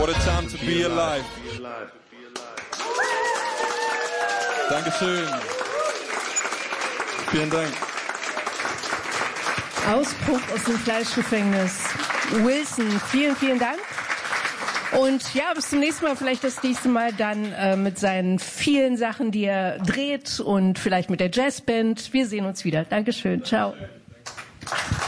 What a time to be alive. Dankeschön. Vielen Dank. Ausbruch aus dem Fleischgefängnis. Wilson, vielen, vielen Dank. Und ja, bis zum nächsten Mal, vielleicht das nächste Mal dann mit seinen vielen Sachen, die er dreht und vielleicht mit der Jazzband. Wir sehen uns wieder. Dankeschön. Ciao.